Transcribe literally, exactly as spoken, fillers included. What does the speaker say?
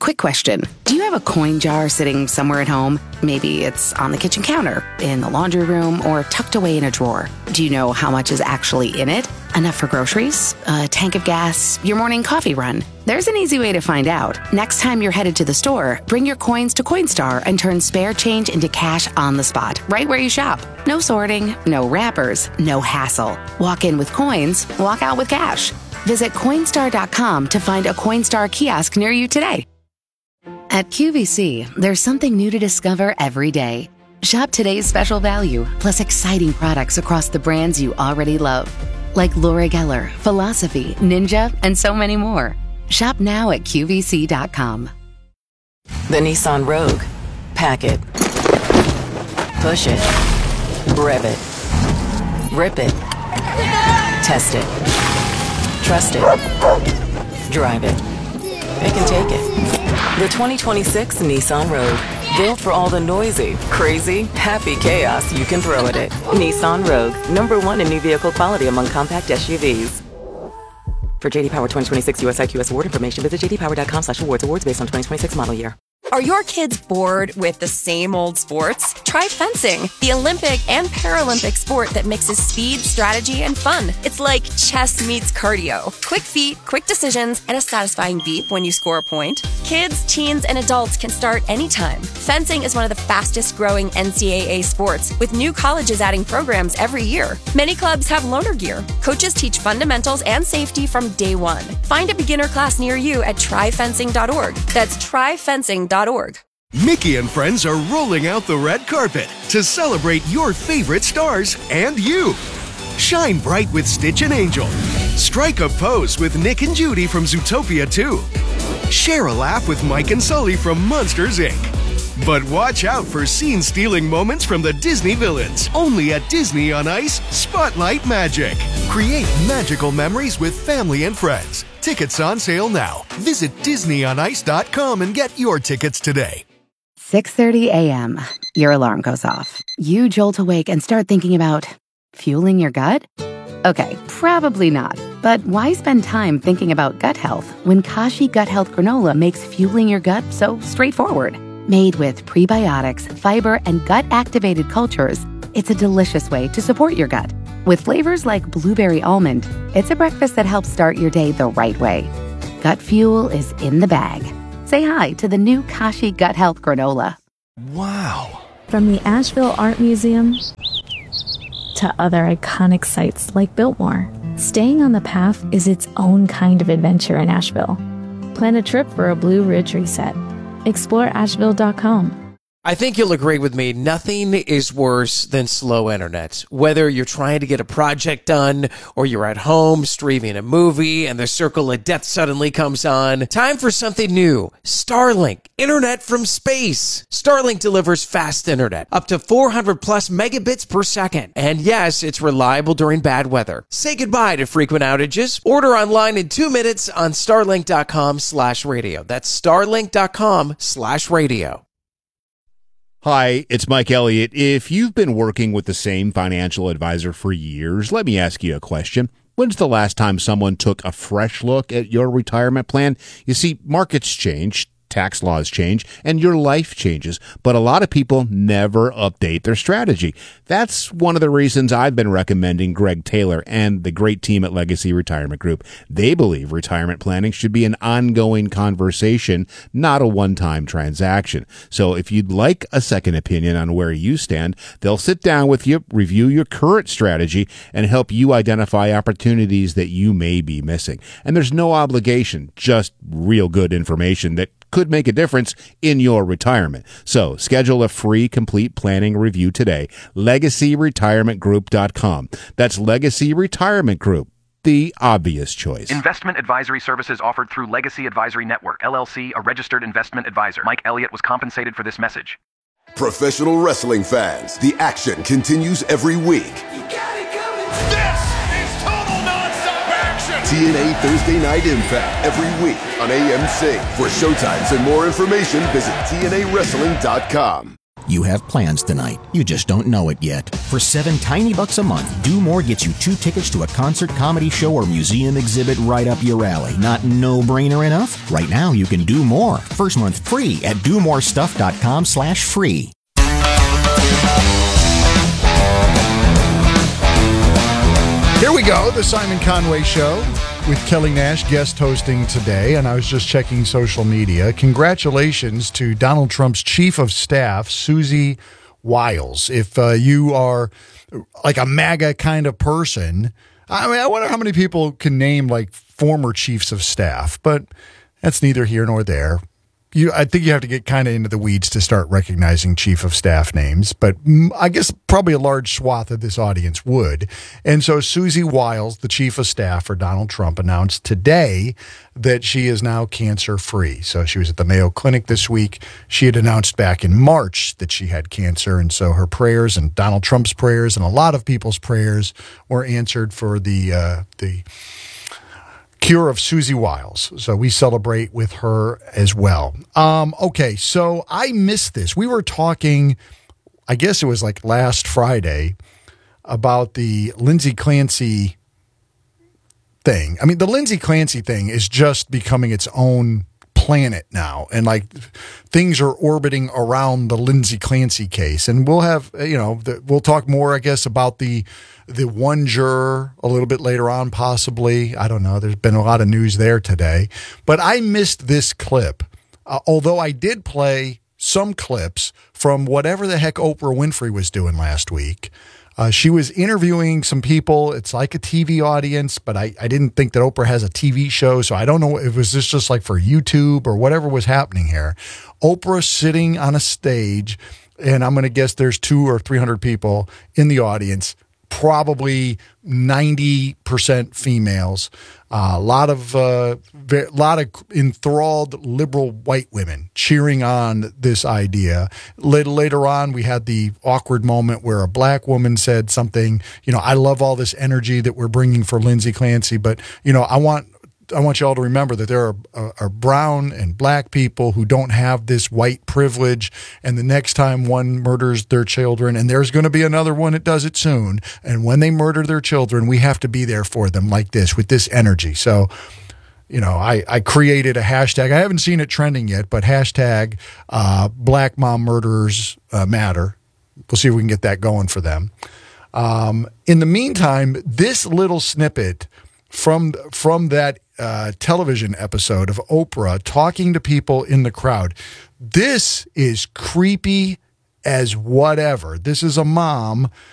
quick question. Do you have a coin jar sitting somewhere at home? Maybe it's on the kitchen counter, in the laundry room, or tucked away in a drawer. Do you know how much is actually in it? Enough for groceries, a tank of gas, your morning coffee run? There's an easy way to find out. Next time you're headed to the store, bring your coins to Coinstar and turn spare change into cash on the spot, right where you shop. No sorting, no wrappers, no hassle. Walk in with coins, walk out with cash. Visit Coinstar dot com to find a Coinstar kiosk near you today. At Q V C, there's something new to discover every day. Shop today's special value, plus exciting products across the brands you already love. Like Laura Geller, Philosophy, Ninja, and so many more. Shop now at Q V C dot com. The Nissan Rogue. Pack it. Push it. Rev it. Rip it. Test it. Trust it. Drive it. It can take it. The twenty twenty-six Nissan Rogue. Built for all the noisy, crazy, happy chaos you can throw at it. Nissan Rogue. Number one in new vehicle quality among compact S U Vs. For J D Power twenty twenty-six U S I Q S award information, visit j d power dot com slash awards. Awards based on twenty twenty-six model year. Are your kids bored with the same old sports? Try fencing, the Olympic and Paralympic sport that mixes speed, strategy, and fun. It's like chess meets cardio. Quick feet, quick decisions, and a satisfying beep when you score a point. Kids, teens, and adults can start anytime. Fencing is one of the fastest growing N C double A sports, with new colleges adding programs every year. Many clubs have loaner gear. Coaches teach fundamentals and safety from day one. Find a beginner class near you at try fencing dot org. That's try fencing dot org. Mickey and friends are rolling out the red carpet to celebrate your favorite stars and you. Shine bright with Stitch and Angel. Strike a pose with Nick and Judy from Zootopia two. Share a laugh with Mike and Sully from Monsters, Incorporated. But watch out for scene-stealing moments from the Disney villains. Only at Disney on Ice Spotlight Magic. Create magical memories with family and friends. Tickets on sale now. Visit disney on ice dot com and get your tickets today. six thirty a.m. Your alarm goes off. You jolt awake and start thinking about fueling your gut? Okay, probably not. But why spend time thinking about gut health when Kashi Gut Health Granola makes fueling your gut so straightforward? Made with prebiotics, fiber, and gut-activated cultures, it's a delicious way to support your gut. With flavors like blueberry almond, it's a breakfast that helps start your day the right way. Gut fuel is in the bag. Say hi to the new Kashi Gut Health Granola. Wow. From the Asheville Art Museum to other iconic sites like Biltmore, staying on the path is its own kind of adventure in Asheville. Plan a trip for a Blue Ridge reset. explore asheville dot com. I think you'll agree with me. Nothing is worse than slow internet. Whether you're trying to get a project done or you're at home streaming a movie and the circle of death suddenly comes on, time for something new. Starlink, internet from space. Starlink delivers fast internet, up to four hundred plus megabits per second. And yes, it's reliable during bad weather. Say goodbye to frequent outages. Order online in two minutes on starlink dot com slash radio. That's starlink dot com slash radio. Hi, it's Mike Elliott. If you've been working with the same financial advisor for years, let me ask you a question. When's the last time someone took a fresh look at your retirement plan? You see, markets change, tax laws change, and your life changes, but a lot of people never update their strategy. That's one of the reasons I've been recommending Greg Taylor and the great team at Legacy Retirement Group. They believe retirement planning should be an ongoing conversation, not a one-time transaction. So if you'd like a second opinion on where you stand, they'll sit down with you, review your current strategy, and help you identify opportunities that you may be missing. And there's no obligation, just real good information that could make a difference in your retirement. So schedule a free complete planning review today. legacy retirement group dot com. That's Legacy Retirement Group, the obvious choice. Investment advisory services offered through Legacy Advisory Network, L L C, a registered investment advisor. Mike Elliott was compensated for this message. Professional wrestling fans, the action continues every week. You got it coming. This is total nonstop action. T N A Thursday Night Impact every week on A M C. For showtimes and more information, visit T N A wrestling dot com. You have plans tonight. You just don't know it yet. For seven tiny bucks a month, Do More gets you two tickets to a concert, comedy show, or museum exhibit right up your alley. Not no-brainer enough? Right now, you can do more. First month free at do more stuff dot com slash free. Here we go, the Simon Conway Show with Kelly Nash guest hosting today, and I was just checking social media. Congratulations to Donald Trump's chief of staff, Susie Wiles. If uh, you are like a MAGA kind of person, I mean, I wonder how many people can name like former chiefs of staff, but that's neither here nor there. You, I think you have to get kind of into the weeds to start recognizing chief of staff names, but I guess probably a large swath of this audience would. And so Susie Wiles, the chief of staff for Donald Trump, announced today that she is now cancer-free. So she was at the Mayo Clinic this week. She had announced back in March that she had cancer, and so her prayers and Donald Trump's prayers and a lot of people's prayers were answered for the uh, the cure of Susie Wiles. So we celebrate with her as well. Um, okay, so I missed this. We were talking, I guess it was like last Friday, about the Lindsay Clancy thing. I mean, the Lindsay Clancy thing is just becoming its own planet now, and like things are orbiting around the Lindsay Clancy case, and we'll have, you know, the, we'll talk more, I guess, about the the one juror a little bit later on, possibly. I don't know. There's been a lot of news there today, but I missed this clip, uh, although I did play some clips from whatever the heck Oprah Winfrey was doing last week. Uh, she was interviewing some people. It's like a T V audience, but I, I didn't think that Oprah has a T V show, so I don't know if it was this just like for YouTube or whatever was happening here. Oprah sitting on a stage, and I'm going to guess there's two or three hundred people in the audience, probably ninety percent females. Uh, a lot of uh, a lot of enthralled liberal white women cheering on this idea. Later, later on, we had the awkward moment where a black woman said something, you know, I love all this energy that we're bringing for Lindsay Clancy, but, you know, I want I want you all to remember that there are, are, are brown and black people who don't have this white privilege, and the next time one murders their children, and there's going to be another one that does it soon, and when they murder their children, we have to be there for them like this, with this energy. So, you know, I, I created a hashtag. I haven't seen it trending yet, but hashtag uh, Black Mom Murderers uh, Matter. We'll see if we can get that going for them. Um, in the meantime, this little snippet from from that uh, television episode of Oprah talking to people in the crowd. This is creepy as whatever. This is a mom